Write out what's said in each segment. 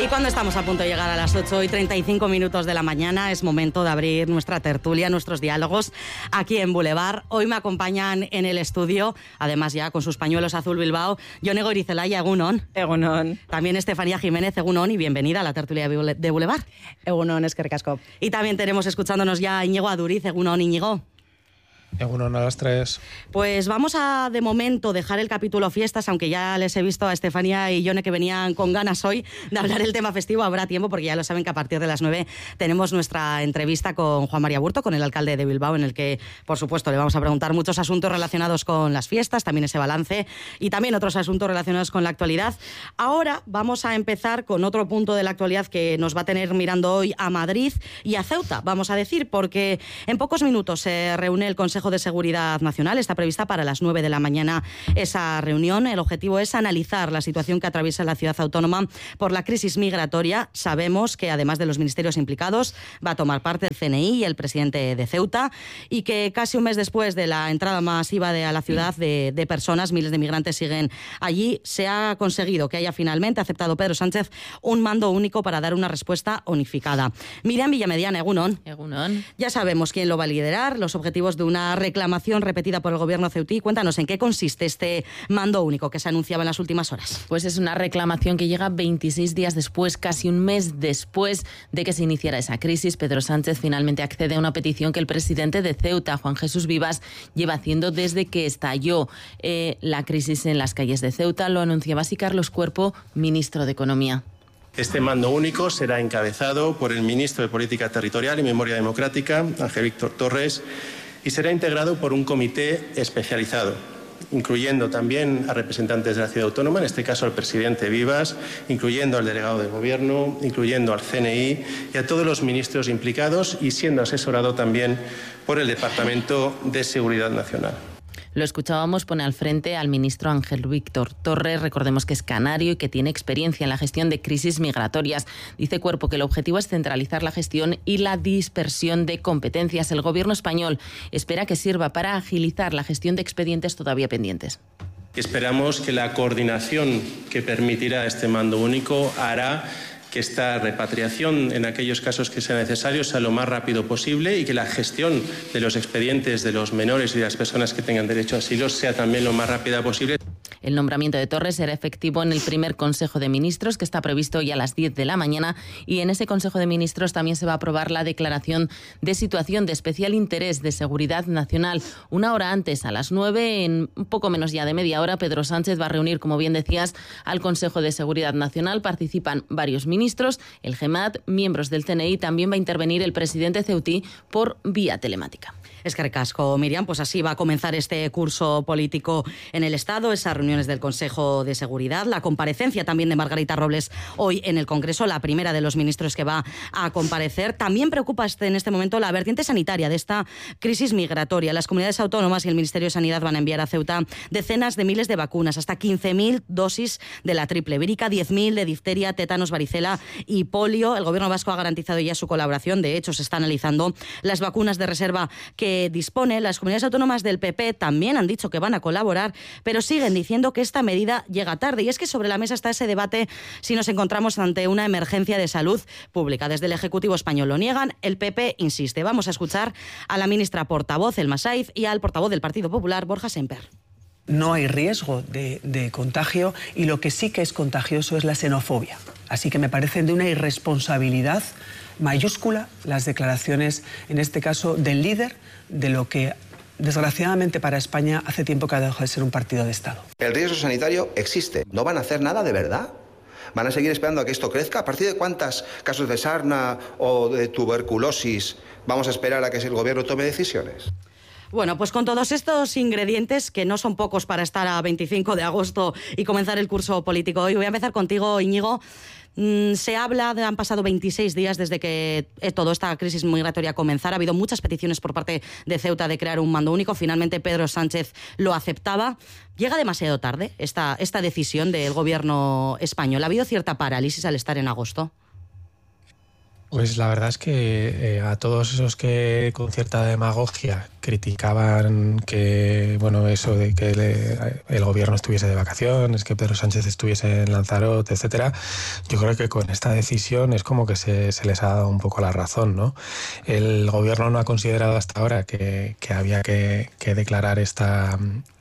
Y cuando estamos a punto de llegar a las 8:35 de la mañana, es momento de abrir nuestra tertulia, nuestros diálogos aquí en Boulevard. Hoy me acompañan en el estudio, además ya con sus pañuelos azul Bilbao, Jone Goirizelaya, egunon. Egunon. También Estefanía Jiménez, egunon, y bienvenida a la tertulia de Boulevard. Egunon, eskerrik asko. Y también tenemos escuchándonos ya a Íñigo Aduriz, egunon, Íñigo. Egunon a las 3. Pues vamos a, de momento, dejar el capítulo fiestas, aunque ya les he visto a Estefanía y Jone que venían con ganas hoy de hablar el tema festivo. Habrá tiempo, porque ya lo saben que a partir de las 9 tenemos nuestra entrevista con Juan María Burto, con el alcalde de Bilbao, en el que, por supuesto, le vamos a preguntar muchos asuntos relacionados con las fiestas, también ese balance y también otros asuntos relacionados con la actualidad. Ahora vamos a empezar con otro punto de la actualidad que nos va a tener mirando hoy a Madrid y a Ceuta, vamos a decir, porque en pocos minutos se reúne el Consejo de Seguridad Nacional. Está prevista para las 9 de la mañana esa reunión. El objetivo es analizar la situación que atraviesa la ciudad autónoma por la crisis migratoria. Sabemos que, además de los ministerios implicados, va a tomar parte el CNI y el presidente de Ceuta, y que casi un mes después de la entrada masiva a la ciudad de personas, miles de migrantes siguen allí, se ha conseguido que haya finalmente aceptado Pedro Sánchez un mando único para dar una respuesta unificada. Miriam Villamediana, egunon. Egunon. Ya sabemos quién lo va a liderar, los objetivos de una reclamación repetida por el gobierno ceutí. Cuéntanos en qué consiste este mando único que se anunciaba en las últimas horas. Pues es una reclamación que llega 26 días después, casi un mes después de que se iniciara esa crisis. Pedro Sánchez finalmente accede a una petición que el presidente de Ceuta, Juan Jesús Vivas, lleva haciendo desde que estalló la crisis en las calles de Ceuta. Lo anunciaba así Carlos Cuerpo, ministro de Economía. Este mando único será encabezado por el ministro de Política Territorial y Memoria Democrática, Ángel Víctor Torres, y será integrado por un comité especializado, incluyendo también a representantes de la ciudad autónoma, en este caso al presidente Vivas, incluyendo al delegado de gobierno, incluyendo al CNI y a todos los ministros implicados, y siendo asesorado también por el Departamento de Seguridad Nacional. Lo escuchábamos, pone al frente al ministro Ángel Víctor Torres, recordemos que es canario y que tiene experiencia en la gestión de crisis migratorias. Dice Cuerpo que el objetivo es centralizar la gestión y la dispersión de competencias. El gobierno español espera que sirva para agilizar la gestión de expedientes todavía pendientes. Esperamos que la coordinación que permitirá este mando único hará que esta repatriación, en aquellos casos que sea necesario, sea lo más rápido posible, y que la gestión de los expedientes de los menores y de las personas que tengan derecho a asilo sea también lo más rápida posible. El nombramiento de Torres será efectivo en el primer Consejo de Ministros, que está previsto hoy a las 10 de la mañana, y en ese Consejo de Ministros también se va a aprobar la declaración de situación de especial interés de seguridad nacional. Una hora antes, a las 9, en un poco menos ya de media hora, Pedro Sánchez va a reunir, como bien decías, al Consejo de Seguridad Nacional. Participan varios ministros, el GEMAT, miembros del CNI, también va a intervenir el presidente ceutí por vía telemática. Eskerrik asko, Miriam. Pues así va a comenzar este curso político en el Estado, esas reuniones del Consejo de Seguridad, la comparecencia también de Margarita Robles hoy en el Congreso, la primera de los ministros que va a comparecer. También preocupa en este momento la vertiente sanitaria de esta crisis migratoria. Las comunidades autónomas y el Ministerio de Sanidad van a enviar a Ceuta decenas de miles de vacunas, hasta 15.000 dosis de la triple vírica, 10.000 de difteria, tétanos, varicela y polio. El Gobierno vasco ha garantizado ya su colaboración. De hecho, se está analizando las vacunas de reserva que dispone. Las comunidades autónomas del PP también han dicho que van a colaborar, pero siguen diciendo que esta medida llega tarde. Y es que sobre la mesa está ese debate si nos encontramos ante una emergencia de salud pública. Desde el Ejecutivo español lo niegan, el PP insiste. Vamos a escuchar a la ministra portavoz, Elma Saiz, y al portavoz del Partido Popular, Borja Semper. No hay riesgo de contagio, y lo que sí que es contagioso es la xenofobia. Así que me parecen de una irresponsabilidad mayúscula las declaraciones, en este caso, del líder de lo que, desgraciadamente para España, hace tiempo que ha dejado de ser un partido de Estado. El riesgo sanitario existe. ¿No van a hacer nada de verdad? ¿Van a seguir esperando a que esto crezca? ¿A partir de cuántos casos de sarna o de tuberculosis vamos a esperar a que el gobierno tome decisiones? Bueno, pues con todos estos ingredientes, que no son pocos para estar a 25 de agosto y comenzar el curso político hoy, voy a empezar contigo, Íñigo. Se habla, han pasado 26 días desde que toda esta crisis migratoria comenzara. Ha habido muchas peticiones por parte de Ceuta de crear un mando único. Finalmente Pedro Sánchez lo aceptaba. ¿Llega demasiado tarde esta decisión del gobierno español? ¿Ha habido cierta parálisis al estar en agosto? Pues la verdad es que a todos esos que con cierta demagogia criticaban que, bueno, eso de que el gobierno estuviese de vacaciones, que Pedro Sánchez estuviese en Lanzarote, etcétera, yo creo que con esta decisión es como que se les ha dado un poco la razón, ¿no? El gobierno no ha considerado hasta ahora que había que declarar esta...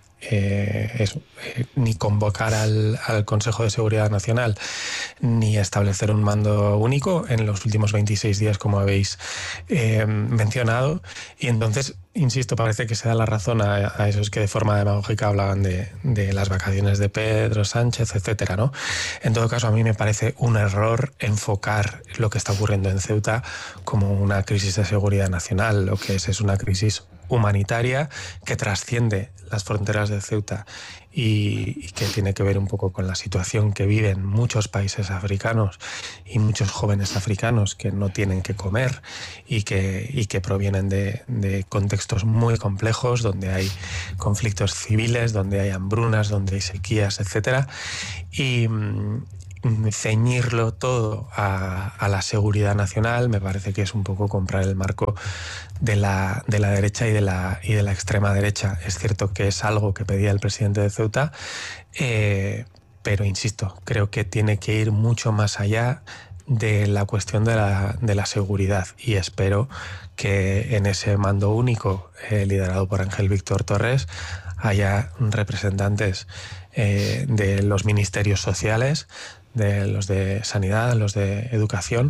ni convocar al Consejo de Seguridad Nacional ni establecer un mando único en los últimos 26 días, como habéis mencionado. Y entonces, insisto, parece que se da la razón a esos que de forma demagógica hablaban de las vacaciones de Pedro Sánchez, etcétera, ¿no? En todo caso, a mí me parece un error enfocar lo que está ocurriendo en Ceuta como una crisis de seguridad nacional. Lo que es una crisis humanitaria que trasciende las fronteras de Ceuta y que tiene que ver un poco con la situación que viven muchos países africanos y muchos jóvenes africanos que no tienen que comer y que provienen de contextos muy complejos, donde hay conflictos civiles, donde hay hambrunas, donde hay sequías, etcétera. Y ceñirlo todo a la seguridad nacional me parece que es un poco comprar el marco de la derecha y de la extrema derecha. Es cierto que es algo que pedía el presidente de Ceuta, pero insisto, creo que tiene que ir mucho más allá de la cuestión de la seguridad, y espero que en ese mando único liderado por Ángel Víctor Torres haya representantes de los ministerios sociales, de los de sanidad, los de educación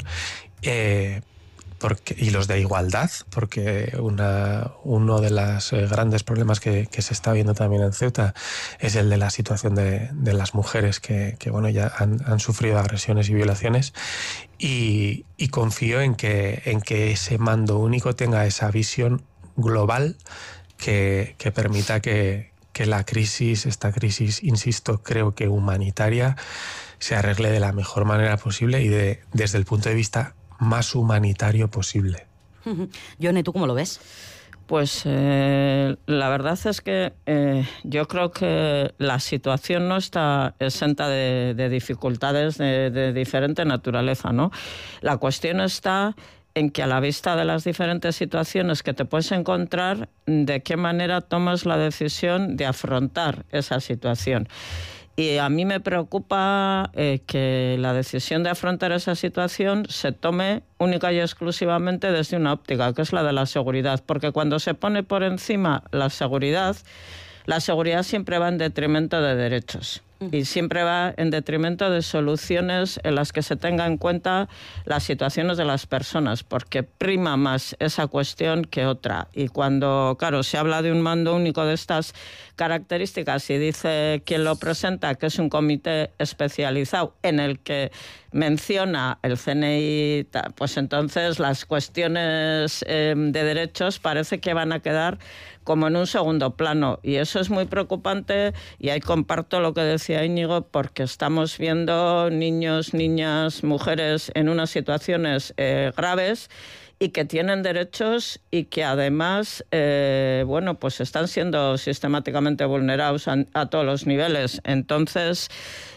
y los de igualdad, porque uno de los grandes problemas que se está viendo también en Ceuta es el de la situación de las mujeres que bueno, ya han sufrido agresiones y violaciones, y confío en que ese mando único tenga esa visión global que permita que esta crisis, insisto, creo que humanitaria, se arregle de la mejor manera posible y desde el punto de vista más humanitario posible. Yone, ¿tú cómo lo ves? Pues la verdad es que yo creo que la situación no está exenta de dificultades de diferente naturaleza, ¿no? La cuestión está en que, a la vista de las diferentes situaciones que te puedes encontrar, de qué manera tomas la decisión de afrontar esa situación. Y a mí me preocupa que la decisión de afrontar esa situación se tome única y exclusivamente desde una óptica, que es la de la seguridad. Porque cuando se pone por encima la seguridad siempre va en detrimento de derechos. Y siempre va en detrimento de soluciones en las que se tenga en cuenta las situaciones de las personas, porque prima más esa cuestión que otra. Y cuando, claro, se habla de un mando único de estas características y dice quien lo presenta que es un comité especializado en el que menciona el CNI, pues entonces las cuestiones de derechos parece que van a quedar como en un segundo plano, y eso es muy preocupante. Y ahí comparto lo que decía Íñigo, porque estamos viendo niños, niñas, mujeres en unas situaciones graves y que tienen derechos y que además bueno, pues están siendo sistemáticamente vulnerados a todos los niveles. Entonces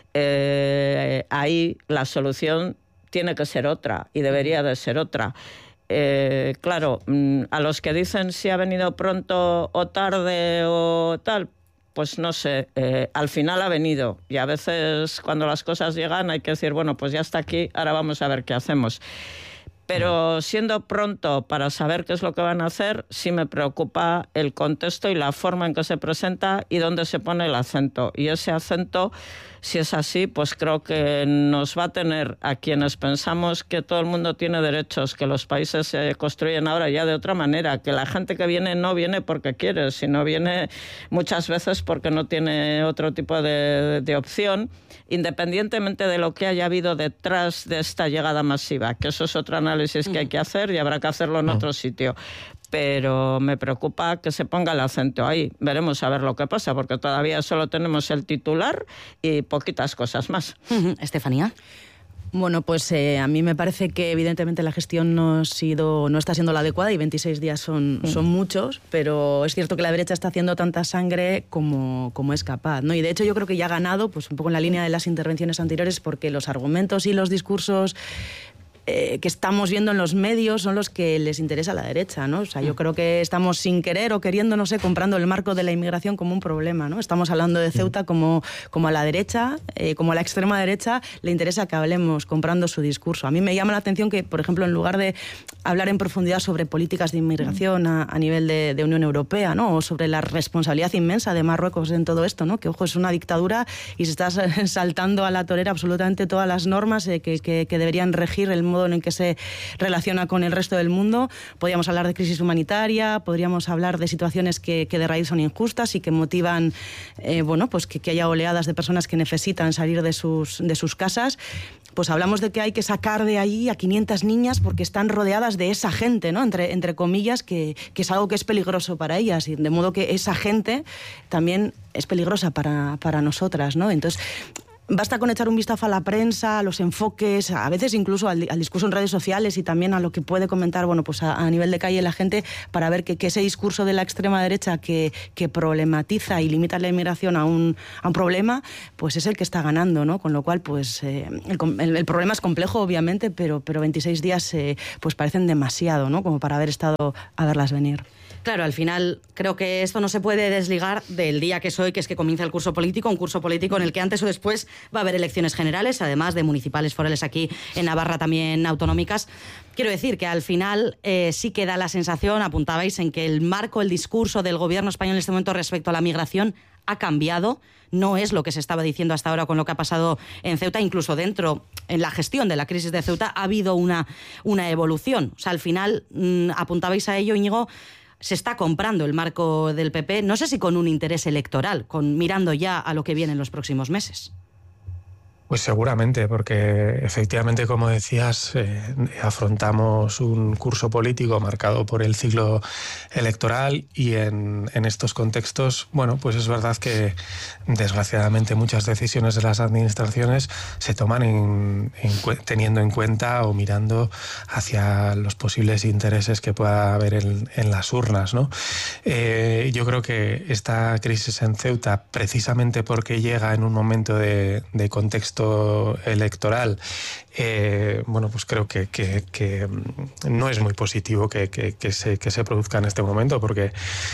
ahí la solución tiene que ser otra y debería de ser otra. Claro, a los que dicen si ha venido pronto o tarde o tal, pues no sé, al final ha venido, y a veces cuando las cosas llegan hay que decir, bueno, pues ya está aquí, ahora vamos a ver qué hacemos. Pero siendo pronto para saber qué es lo que van a hacer, sí me preocupa el contexto y la forma en que se presenta y dónde se pone el acento. Y ese acento, si es así, pues creo que nos va a tener a quienes pensamos que todo el mundo tiene derechos, que los países se construyen ahora ya de otra manera, que la gente que viene no viene porque quiere, sino viene muchas veces porque no tiene otro tipo de opción, independientemente de lo que haya habido detrás de esta llegada masiva, que eso es otro análisis que hay que hacer y habrá que hacerlo en otro sitio. Pero me preocupa que se ponga el acento ahí. Veremos a ver lo que pasa, porque todavía solo tenemos el titular y poquitas cosas más. Estefanía. Bueno, pues a mí me parece que evidentemente la gestión no está siendo la adecuada, y 26 días son muchos, pero es cierto que la derecha está haciendo tanta sangre como es capaz, ¿no? Y de hecho yo creo que ya ha ganado, pues un poco en la línea de las intervenciones anteriores, porque los argumentos y los discursos estamos viendo en los medios son los que les interesa a la derecha, ¿no? O sea, yo creo que estamos sin querer o queriendo, no sé, comprando el marco de la inmigración como un problema, ¿no? Estamos hablando de Ceuta como a la derecha, como a la extrema derecha, le interesa que hablemos comprando su discurso. A mí me llama la atención que, por ejemplo, en lugar de hablar en profundidad sobre políticas de inmigración a nivel de Unión Europea, ¿no? O sobre la responsabilidad inmensa de Marruecos en todo esto, ¿no? Que, ojo, es una dictadura y se está saltando a la torera absolutamente todas las normas que deberían regir el modo en el que se relaciona con el resto del mundo. Podríamos hablar de crisis humanitaria, podríamos hablar de situaciones que de raíz son injustas y que motivan pues que haya oleadas de personas que necesitan salir de sus casas. Pues hablamos de que hay que sacar de ahí a 500 niñas porque están rodeadas de esa gente, ¿no? Entre comillas, que es algo que es peligroso para ellas, y de modo que esa gente también es peligrosa para nosotras, ¿no? Entonces, basta con echar un vistazo a la prensa, a los enfoques, a veces incluso al discurso en redes sociales y también a lo que puede comentar, pues a nivel de calle la gente, para ver que ese discurso de la extrema derecha que problematiza y limita la inmigración a un problema, pues es el que está ganando, ¿no? Con lo cual, pues el problema es complejo, obviamente, pero 26 días pues parecen demasiado, ¿no? Como para haber estado a verlas venir. Claro, al final creo que esto no se puede desligar del día que es hoy, que es que comienza el curso político, un curso político en el que antes o después va a haber elecciones generales, además de municipales, forales aquí en Navarra, también autonómicas. Quiero decir que al final sí que da la sensación, apuntabais, en que el marco, el discurso del gobierno español en este momento respecto a la migración ha cambiado. No es lo que se estaba diciendo hasta ahora con lo que ha pasado en Ceuta, incluso en la gestión de la crisis de Ceuta ha habido una evolución. O sea, al final apuntabais a ello, Íñigo. Se está comprando el marco del PP, no sé si con un interés electoral, mirando ya a lo que viene en los próximos meses. Pues seguramente, porque efectivamente, como decías, afrontamos un curso político marcado por el ciclo electoral y en estos contextos, pues es verdad que desgraciadamente muchas decisiones de las administraciones se toman teniendo en cuenta o mirando hacia los posibles intereses que pueda haber en las urnas, ¿no? Yo creo que esta crisis en Ceuta, precisamente porque llega en un momento de contexto electoral, pues creo que no es muy positivo que se produzca en este momento, porque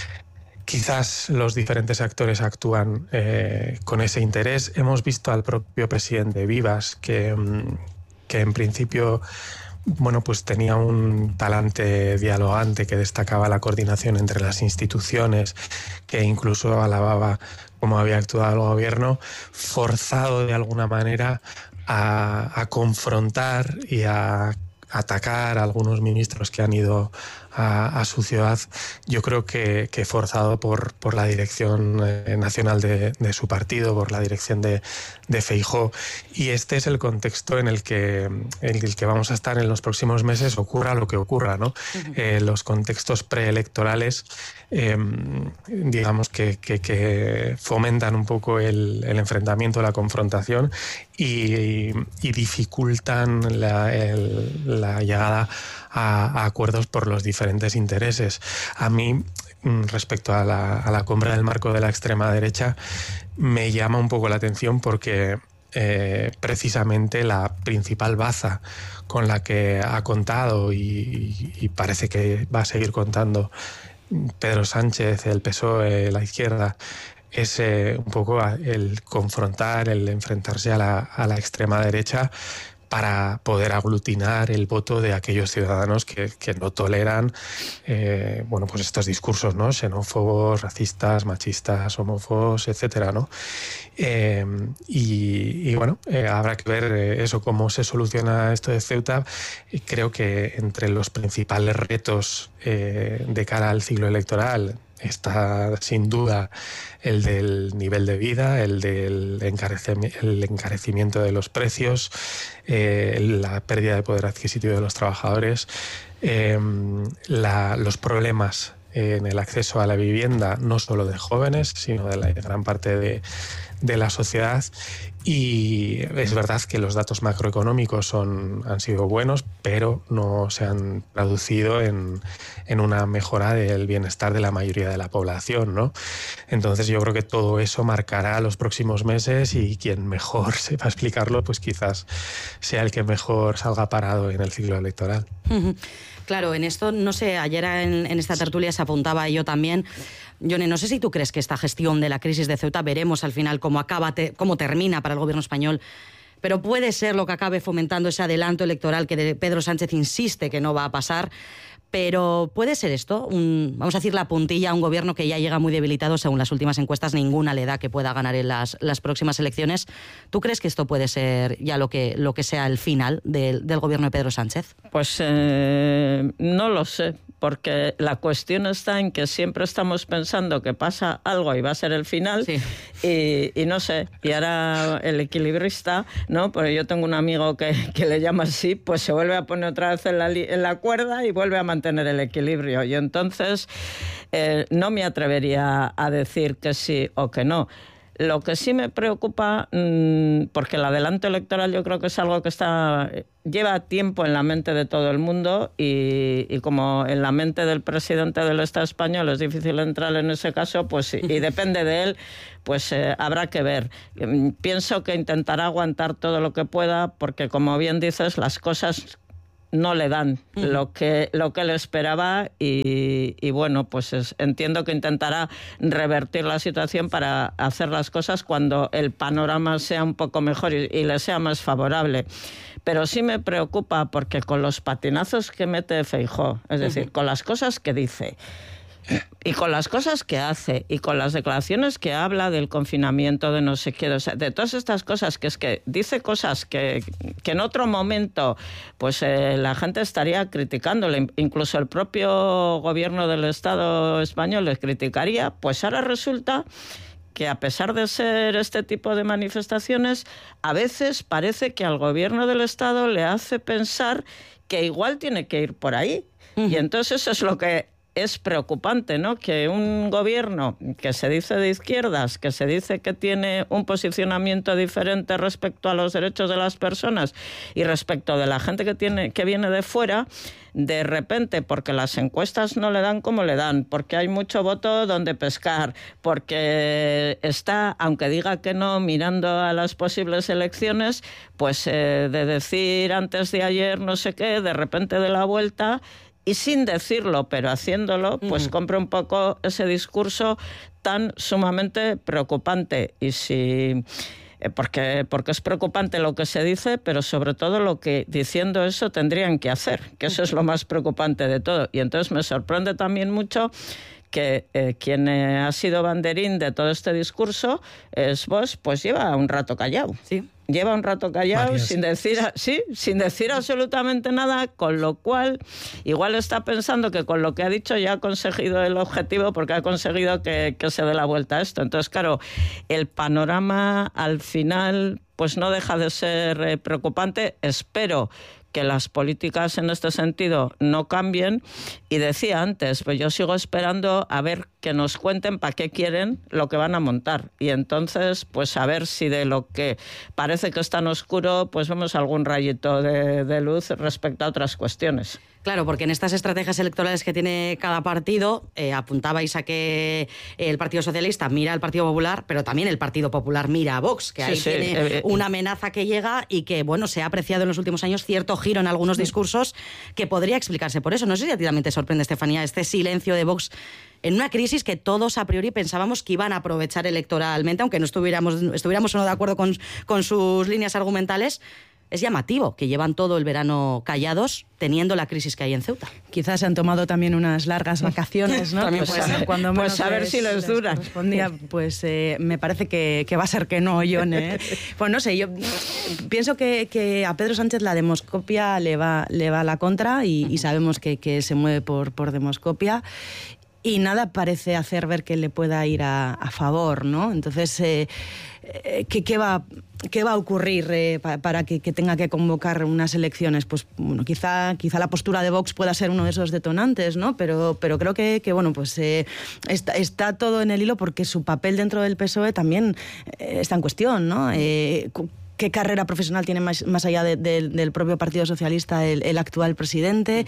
quizás los diferentes actores actúan con ese interés. Hemos visto al propio presidente Vivas que en principio pues tenía un talante dialogante, que destacaba la coordinación entre las instituciones, que incluso alababa cómo había actuado el gobierno, forzado de alguna manera a confrontar y a atacar a algunos ministros que han ido a su ciudad. Yo creo que forzado por la dirección nacional de su partido, por la dirección de Feijóo. Y este es el contexto en el que vamos a estar en los próximos meses, ocurra lo que ocurra, ¿no? Los contextos preelectorales, digamos que fomentan un poco el enfrentamiento, la confrontación y dificultan la llegada a acuerdos por los diferentes intereses. A mí, respecto a la compra del marco de la extrema derecha, me llama un poco la atención porque precisamente la principal baza con la que ha contado y parece que va a seguir contando Pedro Sánchez, el PSOE, la izquierda, es un poco el confrontar, el enfrentarse a la extrema derecha para poder aglutinar el voto de aquellos ciudadanos que no toleran pues estos discursos, ¿no? Xenófobos, racistas, machistas, homófobos, etcétera, ¿no? Habrá que ver eso, cómo se soluciona esto de Ceuta. Creo que entre los principales retos de cara al ciclo electoral está sin duda el del nivel de vida, el del encarecimiento de los precios, la pérdida de poder adquisitivo de los trabajadores, los problemas en el acceso a la vivienda, no solo de jóvenes, sino de la gran parte de la sociedad, Y es verdad que los datos macroeconómicos han sido buenos, pero no se han traducido en una mejora del bienestar de la mayoría de la población, ¿no? Entonces yo creo que todo eso marcará los próximos meses, y quien mejor sepa explicarlo, pues quizás sea el que mejor salga parado en el ciclo electoral. Claro, en esto, no sé, ayer en esta tertulia se apuntaba yo también. Yone, no sé si tú crees que esta gestión de la crisis de Ceuta, veremos al final cómo termina para el gobierno español, pero puede ser lo que acabe fomentando ese adelanto electoral que Pedro Sánchez insiste que no va a pasar. Pero puede ser esto, vamos a decir, la puntilla a un gobierno que ya llega muy debilitado. Según las últimas encuestas, ninguna le da que pueda ganar en las próximas elecciones. ¿Tú crees que esto puede ser ya lo que sea el final del gobierno de Pedro Sánchez? Pues no lo sé, porque la cuestión está en que siempre estamos pensando que pasa algo y va a ser el final, sí. y no sé, y ahora el equilibrista, ¿no? Porque yo tengo un amigo que le llama así, pues se vuelve a poner otra vez en la cuerda y vuelve a mantener el equilibrio. Y entonces no me atrevería a decir que sí o que no. Lo que sí me preocupa, porque el adelanto electoral yo creo que es algo que lleva tiempo en la mente de todo el mundo, y como en la mente del presidente del Estado español es difícil entrar en ese caso, pues y depende de él, pues habrá que ver. Pienso que intentará aguantar todo lo que pueda, porque como bien dices, las cosas no le dan lo que él esperaba, y bueno, pues entiendo que intentará revertir la situación para hacer las cosas cuando el panorama sea un poco mejor y le sea más favorable. Pero sí me preocupa, porque con los patinazos que mete Feijóo, es decir, con las cosas que dice y con las cosas que hace y con las declaraciones que habla del confinamiento, de no sé qué, o sea, de todas estas cosas, que es que dice cosas que en otro momento pues la gente estaría criticándole, incluso el propio gobierno del Estado español le criticaría, pues ahora resulta que a pesar de ser este tipo de manifestaciones, a veces parece que al gobierno del Estado le hace pensar que igual tiene que ir por ahí. Y entonces eso es lo que es preocupante, ¿no? Que un gobierno que se dice de izquierdas, que se dice que tiene un posicionamiento diferente respecto a los derechos de las personas y respecto de la gente que viene de fuera, de repente, porque las encuestas no le dan como le dan, porque hay mucho voto donde pescar, porque está, aunque diga que no, mirando a las posibles elecciones, pues de decir antes de ayer no sé qué, de repente de la vuelta, y sin decirlo, pero haciéndolo, pues compra un poco ese discurso tan sumamente preocupante. Y si porque es preocupante lo que se dice, pero sobre todo lo que diciendo eso tendrían que hacer, que eso es lo más preocupante de todo. Y entonces me sorprende también mucho que quien ha sido banderín de todo este discurso es Vox, pues lleva un rato callado. Sí. Lleva un rato callado sin decir absolutamente nada, con lo cual igual está pensando que con lo que ha dicho ya ha conseguido el objetivo, porque ha conseguido que se dé la vuelta a esto. Entonces, claro, el panorama al final pues no deja de ser preocupante. Espero que las políticas en este sentido no cambien, y decía antes, pues yo sigo esperando a ver que nos cuenten para qué quieren lo que van a montar, y entonces pues a ver si de lo que parece que es tan oscuro pues vemos algún rayito de luz respecto a otras cuestiones. Claro, porque en estas estrategias electorales que tiene cada partido, apuntabais a que el Partido Socialista mira al Partido Popular, pero también el Partido Popular mira a Vox, que ahí tiene una amenaza que llega y que, bueno, se ha apreciado en los últimos años cierto giro en algunos discursos que podría explicarse por eso. No sé si a ti también te sorprende, Estefanía, este silencio de Vox en una crisis que todos a priori pensábamos que iban a aprovechar electoralmente, aunque no estuviéramos o no de acuerdo con sus líneas argumentales. Es llamativo que llevan todo el verano callados teniendo la crisis que hay en Ceuta. Quizás se han tomado también unas largas vacaciones, ¿no? También puede ser. Cuando pues a ver si les dura. Pues me parece que va a ser que no, Yone. Pues no sé, yo pienso que a Pedro Sánchez la demoscopia le va a la contra, y sabemos que se mueve por demoscopia. Y nada parece hacer ver que le pueda ir a favor, ¿no? Entonces, ¿qué va ¿qué va a ocurrir para que tenga que convocar unas elecciones? Pues bueno, quizá la postura de Vox pueda ser uno de esos detonantes, ¿no? Pero creo que bueno, pues está todo en el hilo porque su papel dentro del PSOE también está en cuestión, ¿no? ¿Qué carrera profesional tiene más allá del propio Partido Socialista el actual presidente?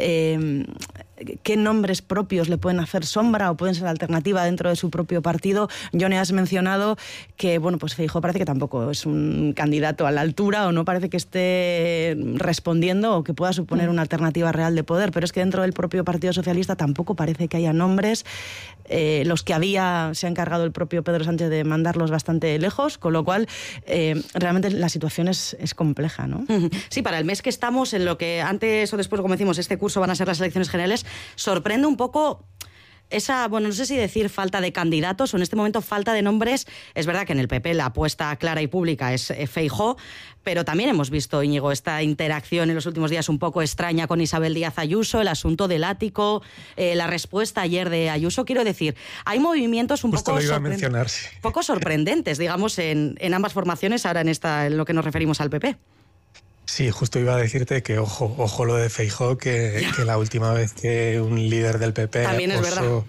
¿Qué nombres propios le pueden hacer sombra o pueden ser alternativa dentro de su propio partido? Jone, has mencionado que, bueno, pues Feijóo parece que tampoco es un candidato a la altura o no parece que esté respondiendo o que pueda suponer una alternativa real de poder, pero es que dentro del propio Partido Socialista tampoco parece que haya nombres. Los que había se ha encargado el propio Pedro Sánchez de mandarlos bastante lejos, con lo cual realmente la situación es compleja, ¿no? Sí, para el mes que estamos, en lo que antes o después, como decimos, este curso van a ser las elecciones generales, sorprende un poco esa, bueno, no sé si decir falta de candidatos o en este momento falta de nombres. Es verdad que en el PP la apuesta clara y pública es Feijóo, pero también hemos visto, Íñigo, esta interacción en los últimos días un poco extraña con Isabel Díaz Ayuso, el asunto del ático, la respuesta ayer de Ayuso. Quiero decir, hay movimientos un poco sorprendentes, digamos, en ambas formaciones, ahora en lo que nos referimos al PP. Sí, justo iba a decirte que ojo lo de Feijóo, que la última vez que un líder del PP osó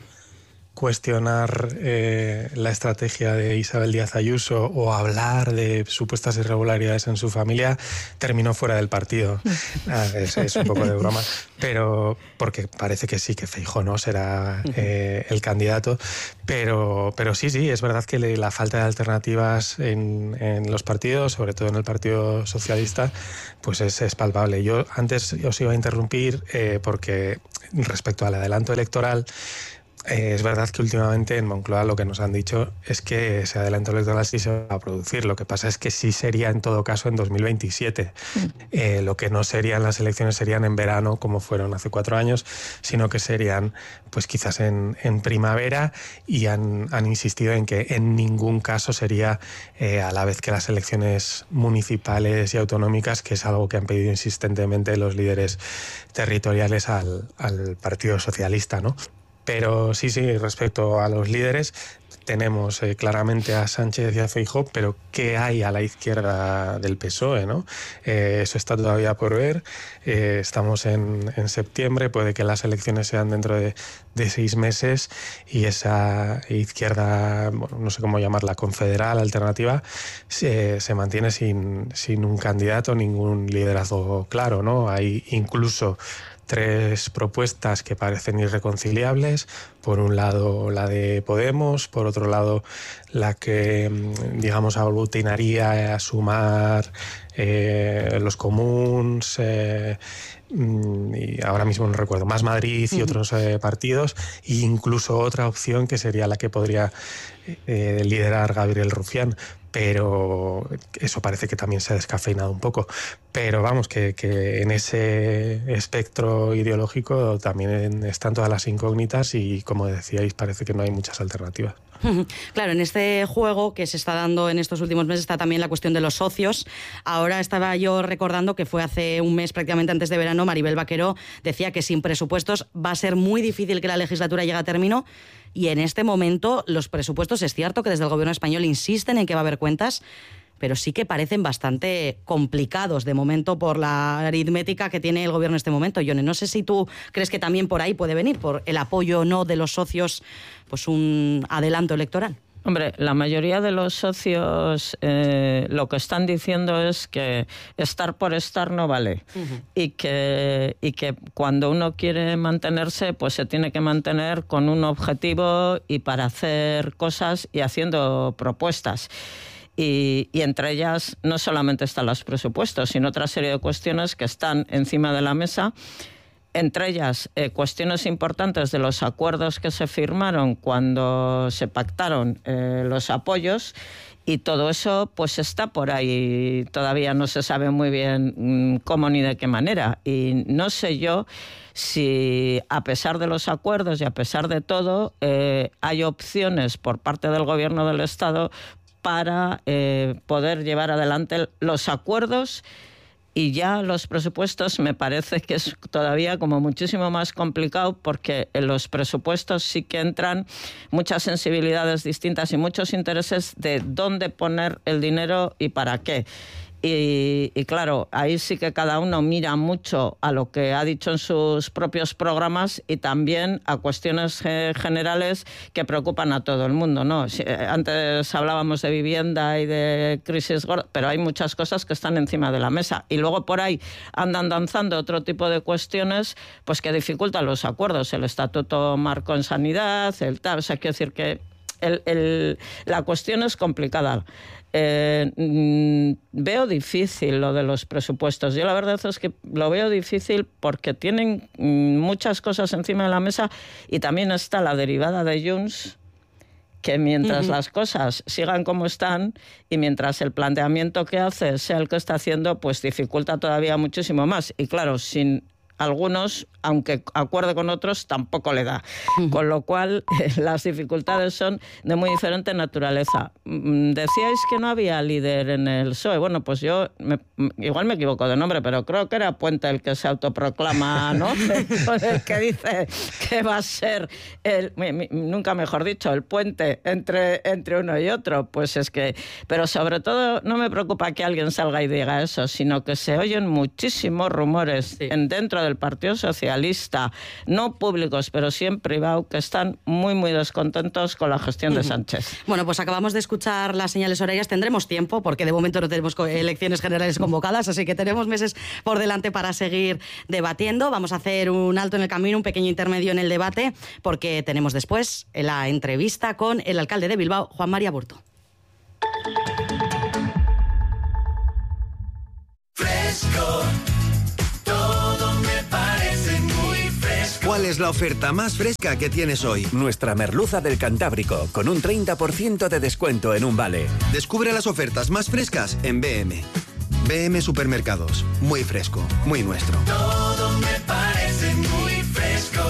cuestionar la estrategia de Isabel Díaz Ayuso o hablar de supuestas irregularidades en su familia, terminó fuera del partido. Es un poco de broma, pero porque parece que sí, que Feijóo no será el candidato, pero sí, es verdad que la falta de alternativas en los partidos, sobre todo en el Partido Socialista, pues es palpable. Yo antes os iba a interrumpir porque respecto al adelanto electoral, es verdad que últimamente en Moncloa lo que nos han dicho es que ese adelanto electoral sí se va a producir. Lo que pasa es que sí sería en todo caso en 2027. Lo que no serían las elecciones serían en verano, como fueron hace 4 años, sino que serían pues quizás en primavera, y han insistido en que en ningún caso sería a la vez que las elecciones municipales y autonómicas, que es algo que han pedido insistentemente los líderes territoriales al Partido Socialista, ¿no? Pero sí, respecto a los líderes, tenemos claramente a Sánchez y a Feijóo, pero ¿qué hay a la izquierda del PSOE, ¿no? Eso está todavía por ver. Estamos en septiembre, puede que las elecciones sean dentro de 6 meses y esa izquierda, bueno, no sé cómo llamarla, confederal, alternativa, se mantiene sin un candidato, ningún liderazgo claro, ¿no? Hay incluso 3 propuestas que parecen irreconciliables. Por un lado la de Podemos, por otro lado la que, digamos, aglutinaría a sumar los comuns, y ahora mismo no recuerdo, Más Madrid y otros partidos, e incluso otra opción que sería la que podría liderar Gabriel Rufián. Pero eso parece que también se ha descafeinado un poco. Pero vamos, que en ese espectro ideológico también están todas las incógnitas y, como decíais, parece que no hay muchas alternativas. Claro, en este juego que se está dando en estos últimos meses está también la cuestión de los socios. Ahora estaba yo recordando que fue hace un mes, prácticamente antes de verano, Maribel Vaquero decía que sin presupuestos va a ser muy difícil que la legislatura llegue a término, y en este momento los presupuestos, es cierto que desde el gobierno español insisten en que va a haber cuentas, pero sí que parecen bastante complicados de momento por la aritmética que tiene el gobierno en este momento. Jone, no sé si tú crees que también por ahí puede venir, por el apoyo o no de los socios, pues un adelanto electoral. Hombre, la mayoría de los socios lo que están diciendo es que estar por estar no vale. y que cuando uno quiere mantenerse, pues se tiene que mantener con un objetivo y para hacer cosas y haciendo propuestas. Y entre ellas no solamente están los presupuestos, sino otra serie de cuestiones que están encima de la mesa. Entre ellas, cuestiones importantes de los acuerdos que se firmaron cuando se pactaron los apoyos, y todo eso pues está por ahí. Todavía no se sabe muy bien cómo ni de qué manera. Y no sé yo si, a pesar de los acuerdos y a pesar de todo, hay opciones por parte del Gobierno del Estado para poder llevar adelante los acuerdos Y ya los presupuestos me parece que es todavía como muchísimo más complicado, porque en los presupuestos sí que entran muchas sensibilidades distintas y muchos intereses de dónde poner el dinero y para qué. Y claro, ahí sí que cada uno mira mucho a lo que ha dicho en sus propios programas y también a cuestiones generales que preocupan a todo el mundo, ¿no? Antes hablábamos de vivienda y de crisis gorda, pero hay muchas cosas que están encima de la mesa. Y luego por ahí andan danzando otro tipo de cuestiones pues que dificultan los acuerdos. El Estatuto Marco en Sanidad, el tal. O sea, quiero decir que la cuestión es complicada. Veo difícil lo de los presupuestos. Yo la verdad es que lo veo difícil porque tienen muchas cosas encima de la mesa y también está la derivada de Junts, que mientras las cosas sigan como están y mientras el planteamiento que hace sea el que está haciendo, pues dificulta todavía muchísimo más. Y claro, sin algunos, aunque acuerde con otros, tampoco le da. Con lo cual, las dificultades son de muy diferente naturaleza. Decíais que no había líder en el PSOE. Bueno, pues yo, igual me equivoco de nombre, pero creo que era Puente el que se autoproclama, ¿no? El que dice que va a ser, nunca mejor dicho, el puente entre uno y otro. Pues es que... Pero sobre todo, no me preocupa que alguien salga y diga eso, sino que se oyen muchísimos rumores dentro del Partido Socialista, no públicos, pero sí en privado, que están muy, muy descontentos con la gestión de Sánchez. Bueno, pues acabamos de escuchar las señales horarias. Tendremos tiempo, porque de momento no tenemos elecciones generales convocadas, así que tenemos meses por delante para seguir debatiendo. Vamos a hacer un alto en el camino, un pequeño intermedio en el debate, porque tenemos después la entrevista con el alcalde de Bilbao, Juan Mari Aburto. Fresco. ¿Cuál es la oferta más fresca que tienes hoy? Nuestra merluza del Cantábrico, con un 30% de descuento en un vale. Descubre las ofertas más frescas en BM. BM Supermercados. Muy fresco, muy nuestro. Todo me parece muy fresco.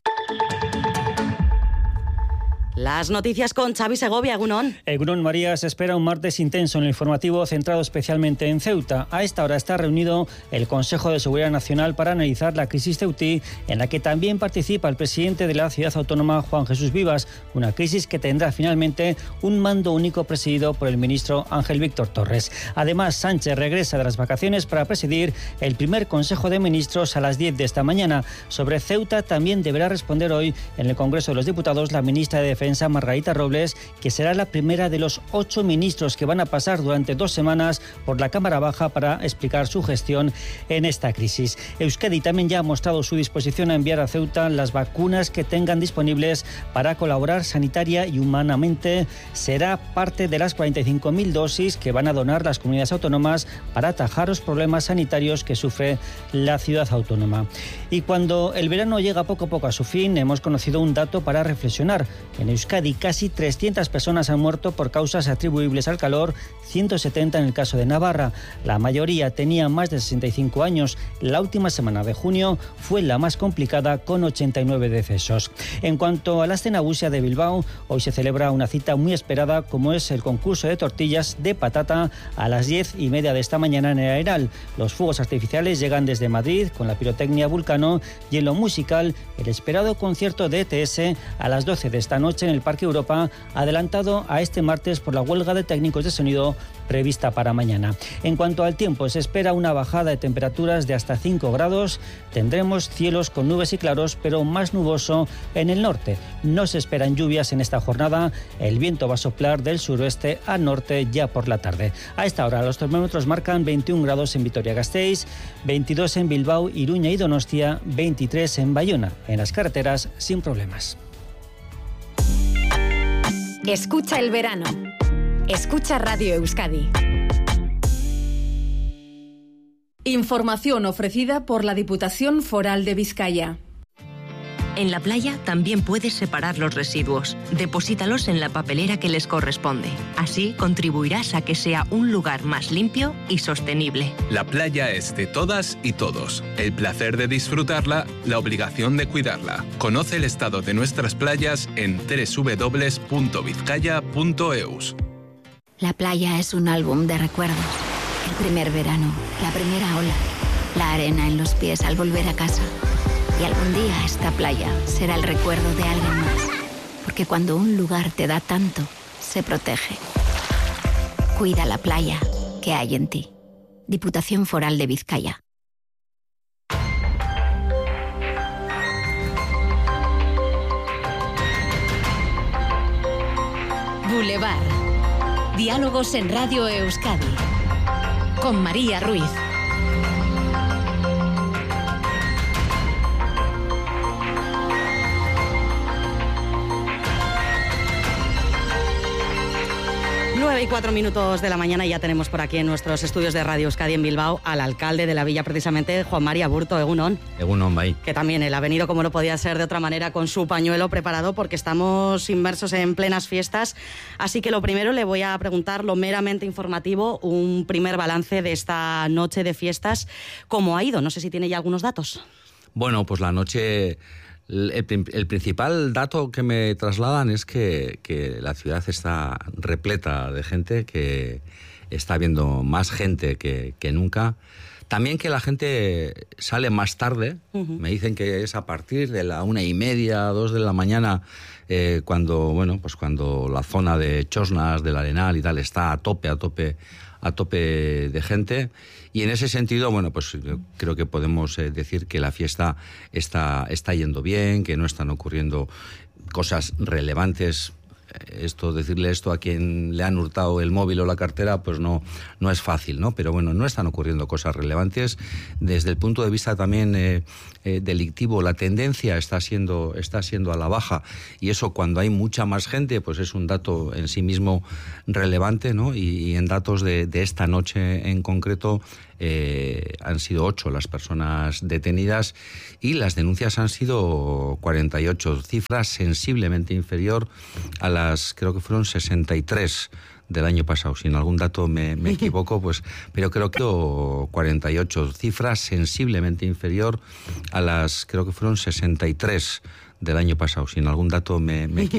Las noticias con Xavi Segovia, Egunon. Egunon, María, se espera un martes intenso en el informativo centrado especialmente en Ceuta. A esta hora está reunido el Consejo de Seguridad Nacional para analizar la crisis ceutí, en la que también participa el presidente de la ciudad autónoma, Juan Jesús Vivas, una crisis que tendrá finalmente un mando único presidido por el ministro Ángel Víctor Torres. Además, Sánchez regresa de las vacaciones para presidir el primer Consejo de Ministros a las 10 de esta mañana. Sobre Ceuta también deberá responder hoy en el Congreso de los Diputados la ministra de Defensa, Margarita Robles, que será la primera de los 8 ministros que van a pasar durante 2 semanas por la Cámara Baja para explicar su gestión en esta crisis. Euskadi también ya ha mostrado su disposición a enviar a Ceuta las vacunas que tengan disponibles para colaborar sanitaria y humanamente. Será parte de las 45.000 dosis que van a donar las comunidades autónomas para atajar los problemas sanitarios que sufre la ciudad autónoma. Y cuando el verano llega poco a poco a su fin, hemos conocido un dato para reflexionar. En Euskadi, casi 300 personas han muerto por causas atribuibles al calor, 170 en el caso de Navarra. La mayoría tenía más de 65 años. La última semana de junio fue la más complicada, con 89 decesos. En cuanto a la escena busia de Bilbao, hoy se celebra una cita muy esperada, como es el concurso de tortillas de patata a las 10:30 de esta mañana en el Arenal. Los fuegos artificiales llegan desde Madrid con la pirotecnia Vulcano, y en lo musical, el esperado concierto de ETS a las 12 de esta noche en el Parque Europa, adelantado a este martes por la huelga de técnicos de sonido prevista para mañana. En cuanto al tiempo, se espera una bajada de temperaturas de hasta 5 grados. Tendremos cielos con nubes y claros, pero más nuboso en el norte. No se esperan lluvias en esta jornada. El viento va a soplar del suroeste a norte ya por la tarde. A esta hora los termómetros marcan 21 grados en Vitoria-Gasteiz, 22 en Bilbao, Iruña y Donostia, 23 en Bayona. En las carreteras, sin problemas. Escucha el verano. Escucha Radio Euskadi. Información ofrecida por la Diputación Foral de Vizcaya. En la playa también puedes separar los residuos. Deposítalos en la papelera que les corresponde. Así contribuirás a que sea un lugar más limpio y sostenible. La playa es de todas y todos. El placer de disfrutarla, la obligación de cuidarla. Conoce el estado de nuestras playas en www.vizcaya.eus. La playa es un álbum de recuerdos. El primer verano, la primera ola, la arena en los pies al volver a casa. Y algún día esta playa será el recuerdo de alguien más. Porque cuando un lugar te da tanto, se protege. Cuida la playa que hay en ti. Diputación Foral de Vizcaya. Boulevard. Diálogos en Radio Euskadi. Con María Ruiz. Y 4 minutos de la mañana y ya tenemos por aquí en nuestros estudios de Radio Euskadi en Bilbao al alcalde de la villa, precisamente, Juan Mari Aburto. Egunon. Egunon, bai. Que también él ha venido, como no podía ser de otra manera, con su pañuelo preparado porque estamos inmersos en plenas fiestas. Así que lo primero le voy a preguntar lo meramente informativo, un primer balance de esta noche de fiestas. ¿Cómo ha ido? No sé si tiene ya algunos datos. Bueno, pues la noche... El principal dato que me trasladan es que la ciudad está repleta de gente, que está habiendo más gente que nunca. También que la gente sale más tarde. Me dicen que es a partir de la 1:30, 2 de la mañana, cuando la zona de Chosnas, del Arenal y tal está a tope de gente. Y en ese sentido, bueno, pues yo creo que podemos decir que la fiesta está yendo bien, que no están ocurriendo cosas relevantes. Decirle esto a quien le han hurtado el móvil o la cartera, pues no es fácil, ¿no? Pero bueno, no están ocurriendo cosas relevantes. Desde el punto de vista también delictivo, la tendencia está siendo a la baja, y eso, cuando hay mucha más gente, pues es un dato en sí mismo relevante, ¿no? Y en datos de esta noche en concreto, han sido 8 las personas detenidas y las denuncias han sido 48, cifra sensiblemente inferior a las, creo que fueron 63 del año pasado. Si en algún dato me equivoco, pues, pero creo que 48, cifra sensiblemente inferior a las, creo que fueron 63 del año pasado. Si en algún dato me equivoco.